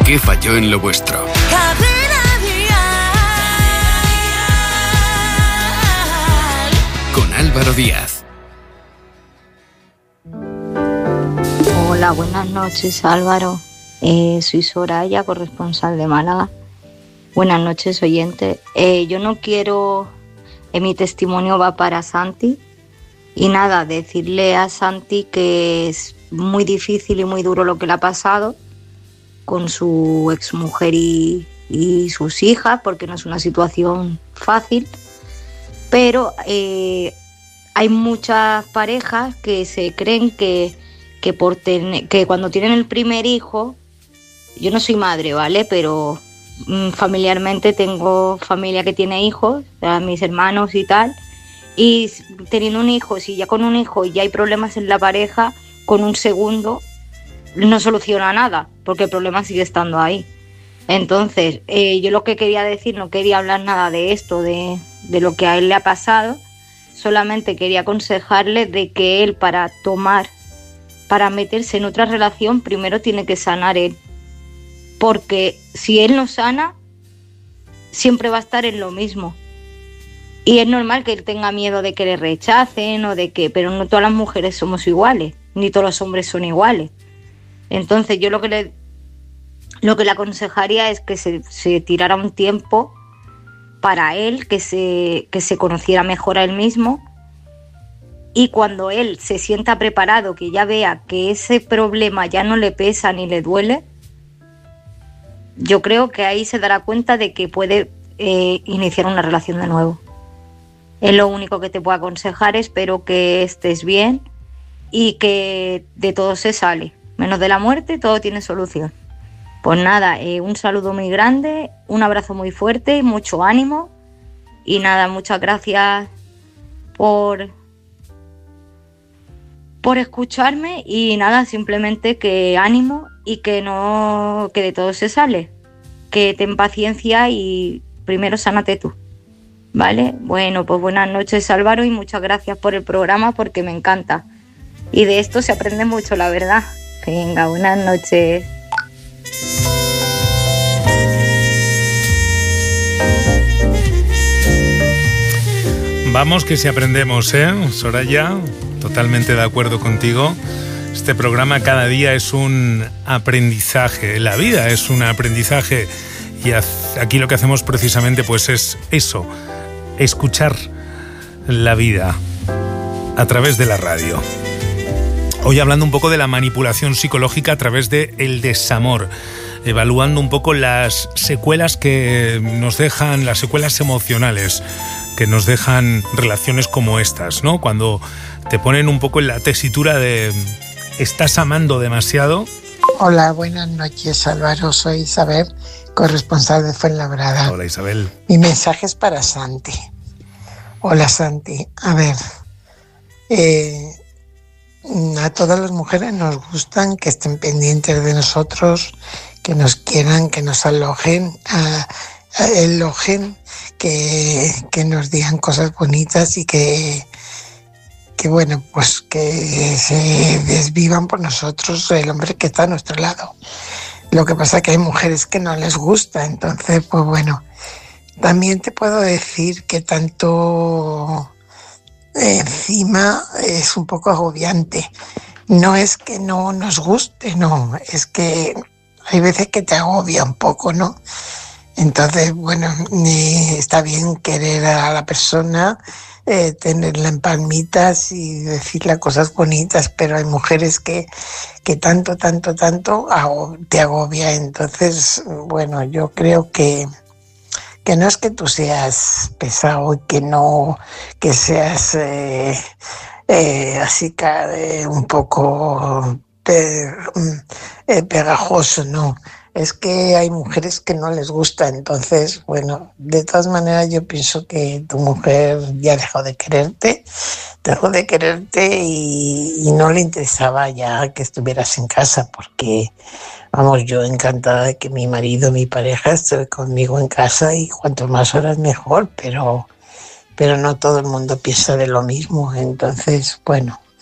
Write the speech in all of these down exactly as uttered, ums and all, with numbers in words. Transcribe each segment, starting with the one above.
¿Qué falló en lo vuestro? Con Álvaro Díaz. Hola, buenas noches, Álvaro. Eh, soy Soraya, corresponsal de Málaga. Buenas noches, oyente. Eh, yo no quiero... Eh, mi testimonio va para Santi. Y nada, decirle a Santi que es muy difícil y muy duro lo que le ha pasado con su exmujer y, y sus hijas, porque no es una situación fácil. Pero eh, hay muchas parejas que se creen que, que, por ten, que cuando tienen el primer hijo... Yo no soy madre, ¿vale? Pero mmm, familiarmente tengo familia que tiene hijos, o sea, mis hermanos y tal. Y teniendo un hijo, si ya con un hijo ya hay problemas en la pareja, con un segundo no soluciona nada, porque el problema sigue estando ahí. Entonces, eh, yo lo que quería decir, no quería hablar nada de esto, de, de lo que a él le ha pasado, solamente quería aconsejarle de que él para tomar, para meterse en otra relación, primero tiene que sanar él. Porque si él no sana, siempre va a estar en lo mismo. Y es normal que él tenga miedo de que le rechacen o de que... Pero no todas las mujeres somos iguales, ni todos los hombres son iguales. Entonces yo lo que le, lo que le aconsejaría es que se, se tirara un tiempo para él, que se, que se conociera mejor a él mismo. Y cuando él se sienta preparado, que ya vea que ese problema ya no le pesa ni le duele, yo creo que ahí se dará cuenta de que puede eh, iniciar una relación de nuevo. Es lo único que te puedo aconsejar. Espero que estés bien y que de todo se sale. Menos de la muerte, todo tiene solución. Pues nada, eh, un saludo muy grande, un abrazo muy fuerte, mucho ánimo. Y nada, muchas gracias por, por escucharme. Y nada, simplemente que ánimo. Y que no, que de todo se sale, que ten paciencia y primero sánate tú, ¿vale? Bueno, pues buenas noches, Álvaro, y muchas gracias por el programa porque me encanta. Y de esto se aprende mucho, la verdad. Venga, buenas noches. Vamos que si aprendemos, ¿eh? Soraya, totalmente de acuerdo contigo. Este programa cada día es un aprendizaje, la vida es un aprendizaje y aquí lo que hacemos precisamente pues es eso, escuchar la vida a través de la radio. Hoy hablando un poco de la manipulación psicológica a través del desamor, evaluando un poco las secuelas que nos dejan, las secuelas emocionales que nos dejan relaciones como estas, ¿no? Cuando te ponen un poco en la tesitura de... ¿Estás amando demasiado? Hola, buenas noches, Álvaro. Soy Isabel, corresponsal de Fuenlabrada. Hola, Isabel. Mi mensaje es para Santi. Hola, Santi. A ver, eh, a todas las mujeres nos gustan que estén pendientes de nosotros, que nos quieran, que nos alojen, a, a, elogen, que, que nos digan cosas bonitas y que... que bueno, pues que se desvivan por nosotros el hombre que está a nuestro lado. Lo que pasa es que hay mujeres que no les gusta, entonces pues bueno, también te puedo decir que tanto encima es un poco agobiante. No es que no nos guste, no, es que hay veces que te agobia un poco, ¿no? Entonces, bueno, está bien querer a la persona, Eh, tenerla en palmitas y decirle cosas bonitas, pero hay mujeres que, que tanto, tanto, tanto te agobia. Entonces, bueno, yo creo que, que no es que tú seas pesado y que no, que seas eh, eh, así eh, un poco pe, eh, pegajoso, no. Es que hay mujeres que no les gusta, entonces, bueno, de todas maneras yo pienso que tu mujer ya dejó de quererte, dejó de quererte y, y no le interesaba ya que estuvieras en casa, porque, vamos, yo encantada de que mi marido, mi pareja esté conmigo en casa y cuanto más horas mejor, pero, pero no todo el mundo piensa de lo mismo, entonces, bueno,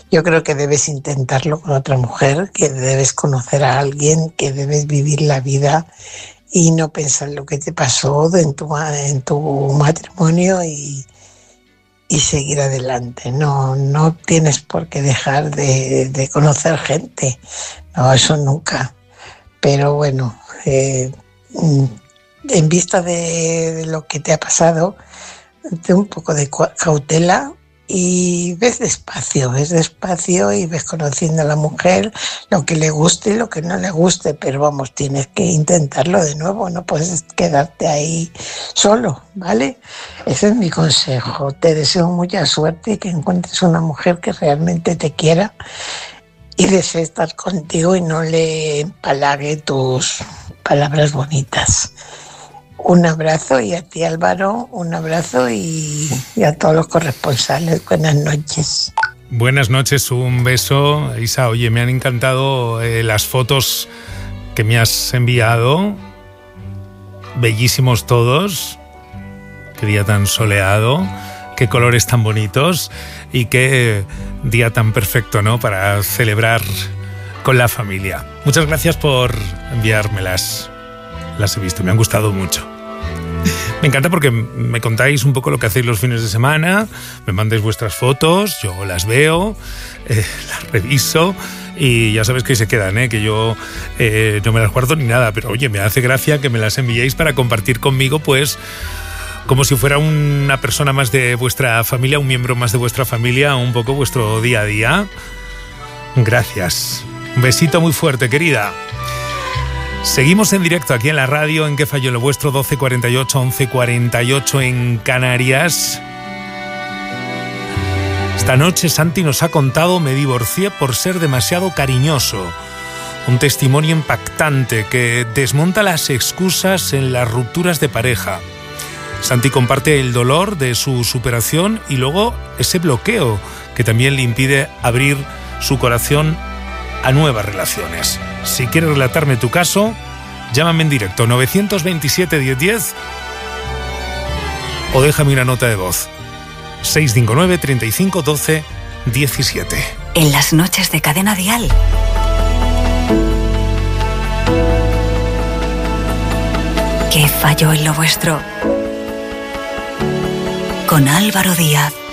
Yo creo que debes intentarlo con otra mujer, que debes conocer a alguien, que debes vivir la vida y no pensar lo que te pasó en tu, en tu matrimonio y, y seguir adelante. No, no tienes por qué dejar de, de conocer gente, no, eso nunca. Pero bueno, eh, en vista de, de lo que te ha pasado, ten un poco de cautela y ves despacio, ves despacio y ves conociendo a la mujer lo que le guste y lo que no le guste, pero vamos, tienes que intentarlo de nuevo, no puedes quedarte ahí solo, ¿vale? Ese es mi consejo. Te deseo mucha suerte y que encuentres una mujer que realmente te quiera y desee estar contigo y no le empalague tus palabras bonitas. Un abrazo, y a ti, Álvaro, un abrazo, y, y a todos los corresponsales, buenas noches. Buenas noches, un beso. Isa, oye, me han encantado eh, las fotos que me has enviado. Bellísimos todos. Qué día tan soleado, qué colores tan bonitos y qué día tan perfecto, ¿no?, para celebrar con la familia. Muchas gracias por enviármelas. Las he visto, me han gustado mucho. Me encanta porque me contáis un poco lo que hacéis los fines de semana, me mandáis vuestras fotos, yo las veo, eh, las reviso y ya sabéis que ahí se quedan, ¿eh? Que yo eh, no me las guardo ni nada, pero oye, me hace gracia que me las enviéis para compartir conmigo, pues como si fuera una persona más de vuestra familia, un miembro más de vuestra familia, un poco vuestro día a día. Gracias. Un besito muy fuerte, querida. Seguimos en directo aquí en la radio, en ¿Qué falló lo vuestro? doce cuarenta y ocho, once cuarenta y ocho en Canarias. Esta noche Santi nos ha contado: me divorcié por ser demasiado cariñoso. Un testimonio impactante que desmonta las excusas en las rupturas de pareja. Santi comparte el dolor de su superación y luego ese bloqueo que también le impide abrir su corazón a nuevas relaciones. Si quieres relatarme tu caso, llámame en directo nueve dos siete, diez diez o déjame una nota de voz seis cinco nueve, treinta y cinco, doce, diecisiete. En las noches de Cadena Dial. ¿Qué falló en lo vuestro? Con Álvaro Díaz.